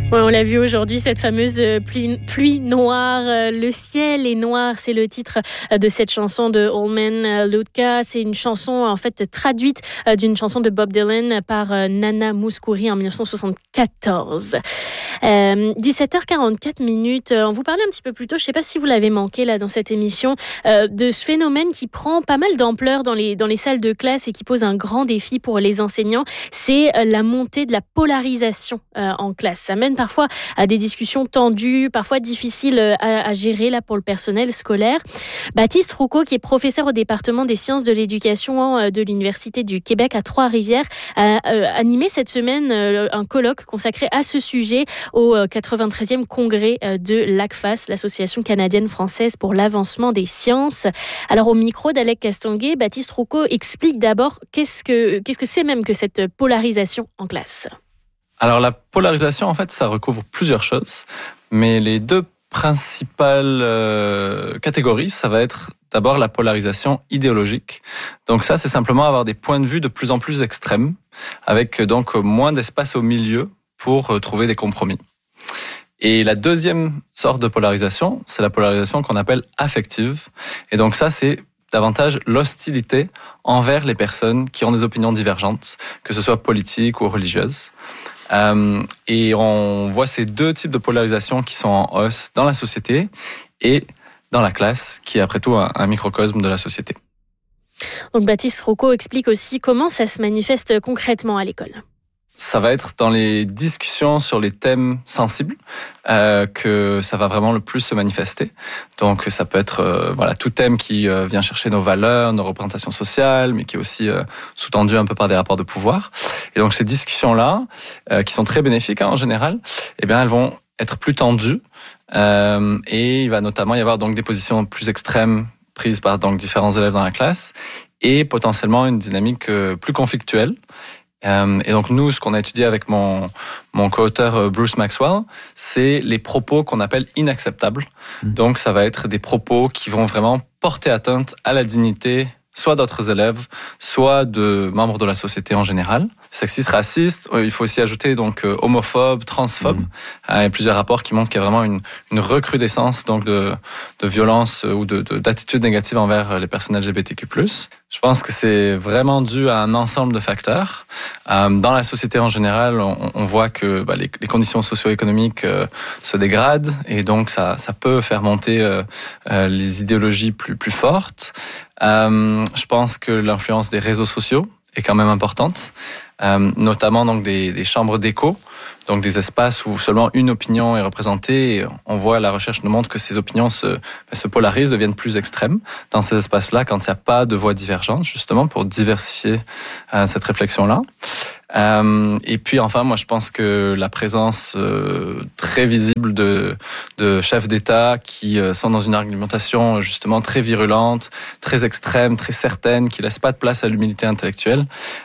Ouais, on l'a vu aujourd'hui, cette fameuse pluie noire. Le ciel est noir, c'est le titre de cette chanson de Holman Lutka. C'est une chanson en fait traduite d'une chanson de Bob Dylan par Nana Mouskouri en 1974. 17h44 minutes. On vous parlait un petit peu plus tôt, je ne sais pas si vous l'avez manqué là dans cette émission, de ce phénomène qui prend pas mal d'ampleur dans les salles de classe et qui pose un grand défi pour les enseignants. C'est la montée de la polarisation en classe. Ça mène parfois à des discussions tendues, parfois difficiles à gérer là pour le personnel scolaire. Baptiste Roucault, qui est professeur au département des sciences de l'éducation de l'Université du Québec à Trois-Rivières, a animé cette semaine un colloque consacré à ce sujet au 93e congrès de l'ACFAS, l'Association canadienne-française pour l'avancement des sciences. Alors au micro d'Alec Castonguay, Baptiste Roucault explique d'abord qu'est-ce que c'est même que cette polarisation en classe. Alors la polarisation, en fait, ça recouvre plusieurs choses, mais les deux principales catégories, ça va être d'abord la polarisation idéologique. Donc ça, c'est simplement avoir des points de vue de plus en plus extrêmes, avec donc moins d'espace au milieu pour trouver des compromis. Et la deuxième sorte de polarisation, c'est la polarisation qu'on appelle affective. Et donc ça, c'est davantage l'hostilité envers les personnes qui ont des opinions divergentes, que ce soit politiques ou religieuses. Et on voit ces deux types de polarisation qui sont en hausse dans la société et dans la classe, qui est après tout un microcosme de la société. Donc Baptiste Roucault explique aussi comment ça se manifeste concrètement à l'école. Ça va être dans les discussions sur les thèmes sensibles que ça va vraiment le plus se manifester. Donc ça peut être tout thème qui vient chercher nos valeurs, nos représentations sociales, mais qui est aussi sous-tendu un peu par des rapports de pouvoir. Et donc ces discussions-là, qui sont très bénéfiques en général, eh bien elles vont être plus tendues et il va notamment y avoir donc des positions plus extrêmes prises par donc différents élèves dans la classe et potentiellement une dynamique plus conflictuelle. Et donc nous, ce qu'on a étudié avec mon co-auteur Bruce Maxwell, c'est les propos qu'on appelle inacceptables. Donc ça va être des propos qui vont vraiment porter atteinte à la dignité soit d'autres élèves, soit de membres de la société en général. Sexiste, raciste, il faut aussi ajouter donc homophobe, transphobe. Il y a plusieurs rapports qui montrent qu'il y a vraiment une recrudescence donc de violence ou d'attitudes négatives envers les personnes LGBTQ+. Je pense que c'est vraiment dû à un ensemble de facteurs. Dans la société en général, on voit que les conditions socio-économiques se dégradent et donc ça peut faire monter les idéologies plus fortes. Je pense que l'influence des réseaux sociaux est quand même importante, notamment donc des chambres d'écho, donc des espaces où seulement une opinion est représentée. Et on voit, la recherche nous montre que ces opinions se polarisent, deviennent plus extrêmes dans ces espaces-là quand il n'y a pas de voix divergentes, justement pour diversifier cette réflexion-là. Et puis enfin, moi je pense que la présence très visible de chefs d'État qui sont dans une argumentation justement très virulente, très extrême, très certaine, qui laisse pas de place à l'humilité intellectuelle,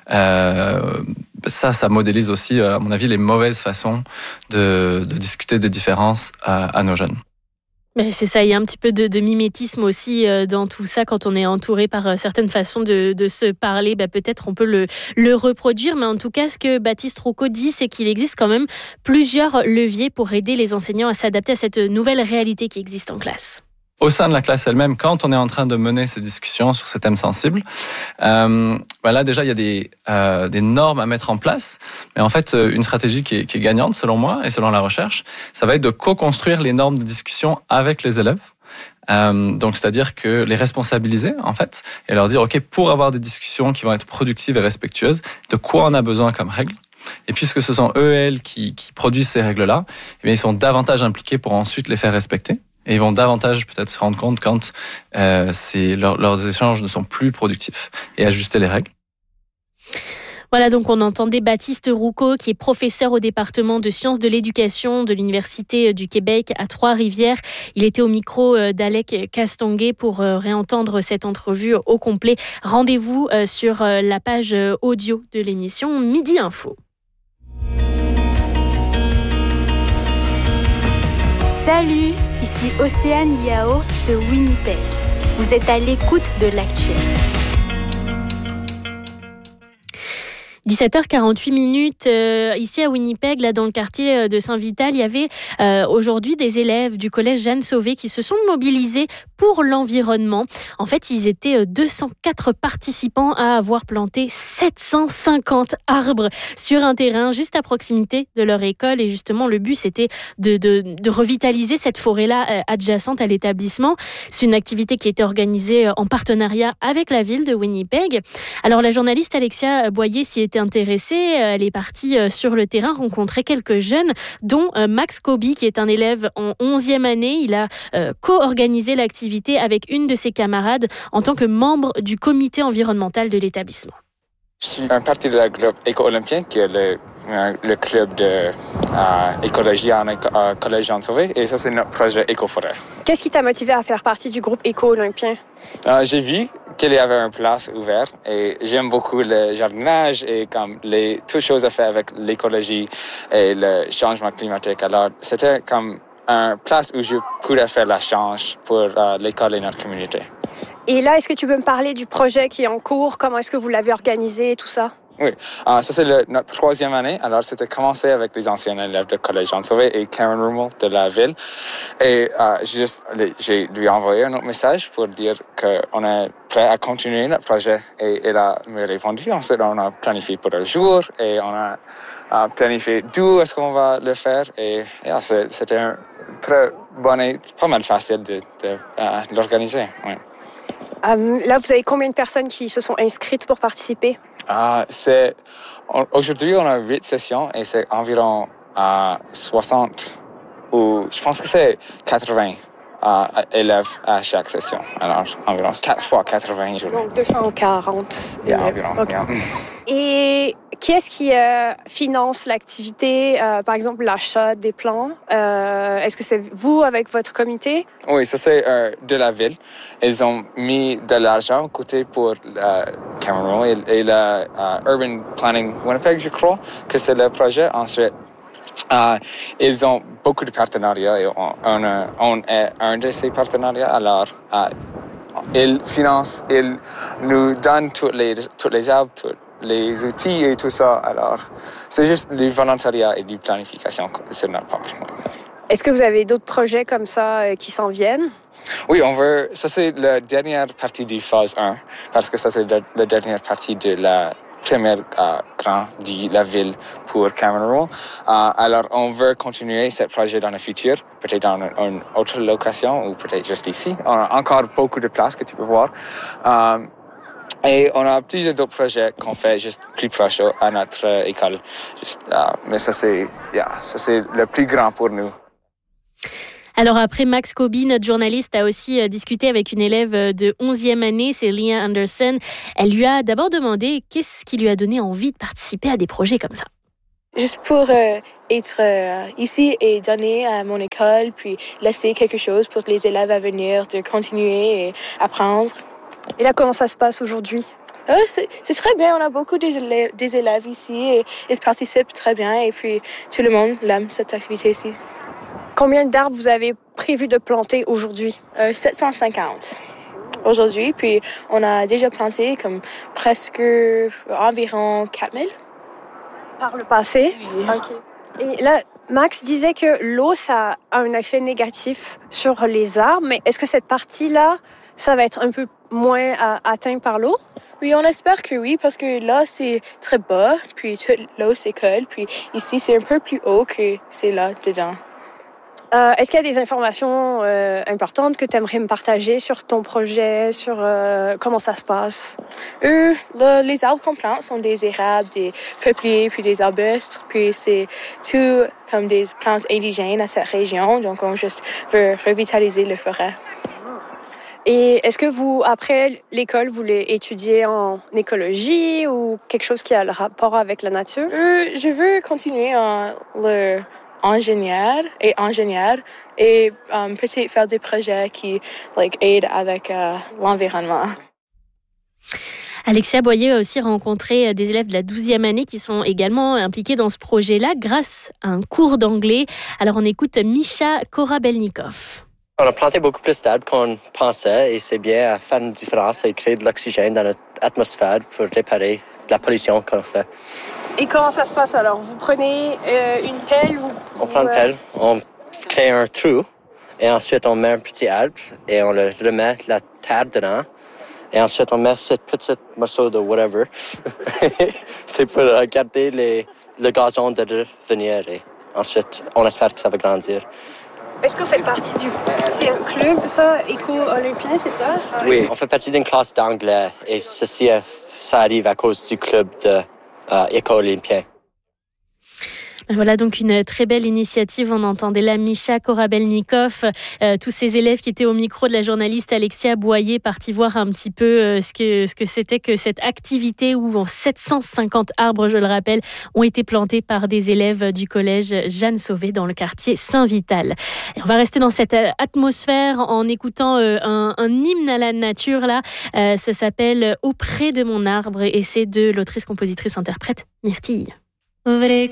ça modélise aussi, à mon avis, les mauvaises façons de discuter des différences à nos jeunes. Mais c'est ça, il y a un petit peu de mimétisme aussi dans tout ça. Quand on est entouré par certaines façons de se parler, peut-être on peut le reproduire. Mais en tout cas, ce que Baptiste Roucault dit, c'est qu'il existe quand même plusieurs leviers pour aider les enseignants à s'adapter à cette nouvelle réalité qui existe en classe. Au sein de la classe elle-même, quand on est en train de mener ces discussions sur ces thèmes sensibles, là déjà il y a des normes à mettre en place. Mais en fait, une stratégie qui est gagnante selon moi et selon la recherche, ça va être de co-construire les normes de discussion avec les élèves. Donc c'est-à-dire que les responsabiliser en fait et leur dire ok, pour avoir des discussions qui vont être productives et respectueuses, de quoi on a besoin comme règles. Et puisque ce sont eux et elles qui produisent ces règles-là, eh bien, ils sont davantage impliqués pour ensuite les faire respecter. Et ils vont davantage peut-être se rendre compte quand leurs échanges ne sont plus productifs et ajuster les règles. Voilà, donc on entendait Baptiste Roucault, qui est professeur au département de sciences de l'éducation de l'Université du Québec à Trois-Rivières. Il était au micro d'Alec Castonguay pour réentendre cette entrevue au complet. Rendez-vous sur la page audio de l'émission Midi Info. Salut, ici Océane Yao de Winnipeg. Vous êtes à l'écoute de l'actuel. 17h48 ici à Winnipeg, là dans le quartier de Saint-Vital, il y avait aujourd'hui des élèves du collège Jeanne Sauvé qui se sont mobilisés pour l'environnement. En fait, ils étaient 204 participants à avoir planté 750 arbres sur un terrain juste à proximité de leur école. Et justement, le but, c'était de revitaliser cette forêt-là adjacente à l'établissement. C'est une activité qui a été organisée en partenariat avec la ville de Winnipeg. Alors, la journaliste Alexia Boyer s'y était intéressée. Elle est partie sur le terrain rencontrer quelques jeunes, dont Max Kobi, qui est un élève en 11e année. Il a co-organisé l'activité avec une de ses camarades en tant que membre du comité environnemental de l'établissement. Je suis un parti de la groupe Éco-Olympien, qui est le club d'écologie à Collège Jean Sauvé, et ça, c'est notre projet Éco-Forêt. Qu'est-ce qui t'a motivé à faire partie du groupe Éco-Olympien? J'ai vu qu'il y avait une place ouverte, et j'aime beaucoup le jardinage et comme toutes choses à faire avec l'écologie et le changement climatique. Alors, c'était comme une place où je pourrais faire la change pour l'école et notre communauté. Et là, est-ce que tu peux me parler du projet qui est en cours? Comment est-ce que vous l'avez organisé, tout ça? Oui, ça c'est notre 3e année. Alors, c'était commencé avec les anciens élèves de Collège Jean Sauvé et Karen Rummel de la ville. Et j'ai lui envoyé un autre message pour dire qu'on est prêt à continuer notre projet. Et elle a me répondu. Ensuite, on a planifié pour un jour et on a planifié d'où est-ce qu'on va le faire. Et c'était un très bon et pas mal facile de l'organiser. Oui. Là, vous avez combien de personnes qui se sont inscrites pour participer? Aujourd'hui, on a 8 sessions et c'est environ 60 ou je pense que c'est 80 élèves à chaque session. Alors, environ 4 fois 80 jours. Donc 240 élèves. Environ. Okay. Et qui est-ce qui finance l'activité, par exemple l'achat des plants? Est-ce que c'est vous avec votre comité? Oui, ça c'est de la ville. Ils ont mis de l'argent côté pour Cameron et le Urban Planning Winnipeg, je crois que c'est le projet. Ensuite, ils ont beaucoup de partenariats et on est un de ces partenariats. Alors, ils financent, ils nous donnent tous les arbres, tous les outils et tout ça. Alors, c'est juste du volontariat et du planification sur notre part. Est-ce que vous avez d'autres projets comme ça qui s'en viennent? Oui, ça c'est la dernière partie du phase 1, parce que ça c'est la dernière partie de la première grande de la ville pour Cameron. Alors, on veut continuer ce projet dans le futur, peut-être dans une autre location ou peut-être juste ici. On a encore beaucoup de place que tu peux voir. Et on a plusieurs d'autres projets qu'on fait juste plus proche à notre école. Mais ça c'est le plus grand pour nous. Alors après Max Kobi, notre journaliste a aussi discuté avec une élève de 11e année, c'est Leah Anderson. Elle lui a d'abord demandé qu'est-ce qui lui a donné envie de participer à des projets comme ça. Juste pour être ici et donner à mon école, puis laisser quelque chose pour les élèves à venir, de continuer et apprendre. Et là, comment ça se passe aujourd'hui? C'est très bien, on a beaucoup des élèves ici et ils participent très bien et puis tout le monde aime cette activité ici. Combien d'arbres vous avez prévu de planter aujourd'hui? 750 aujourd'hui, puis on a déjà planté comme presque environ 4000. Par le passé? Oui. OK. Et là, Max disait que l'eau, ça a un effet négatif sur les arbres, mais est-ce que cette partie-là, ça va être un peu moins atteint par l'eau? Oui, on espère que oui, parce que là, c'est très bas, puis toute l'eau s'écoule, puis ici, c'est un peu plus haut que c'est là dedans. Est-ce qu'il y a des informations importantes que tu aimerais me partager sur ton projet, sur comment ça se passe? Les arbres qu'on plante sont des érables, des peupliers, puis des arbustes, puis c'est tout comme des plantes indigènes à cette région, donc on juste veut revitaliser les forêts. Et est-ce que vous, après l'école, vous voulez étudier en écologie ou quelque chose qui a le rapport avec la nature? Je veux continuer en ingénieur et peut-être faire des projets qui aident avec l'environnement. Alexia Boyer a aussi rencontré des élèves de la 12e année qui sont également impliqués dans ce projet-là grâce à un cours d'anglais. Alors on écoute Misha Korabelnikov. On a planté beaucoup plus d'arbres qu'on pensait et c'est bien à faire une différence et créer de l'oxygène dans notre atmosphère pour réparer la pollution qu'on fait. Et comment ça se passe alors? Vous prenez une pelle, On prend une pelle, on crée un trou et ensuite on met un petit arbre et on le remet la terre dedans. Et ensuite on met ce petit morceau de whatever. C'est pour garder le gazon de revenir et ensuite on espère que ça va grandir. Est-ce que vous faites partie c'est un club, ça, éco-olympien, c'est ça? Oui, on fait partie d'une classe d'anglais et ça arrive à cause du club de éco-olympien. Voilà donc une très belle initiative. On entendait là Misha Korabelnikov, tous ces élèves qui étaient au micro de la journaliste Alexia Boyer, partis voir un petit peu ce que c'était que cette activité où 750 arbres, je le rappelle, ont été plantés par des élèves du collège Jeanne Sauvé dans le quartier Saint-Vital. Et on va rester dans cette atmosphère en écoutant un hymne à la nature là. Ça s'appelle Auprès de mon arbre et c'est de l'autrice, compositrice, interprète Myrtille. Ouvrez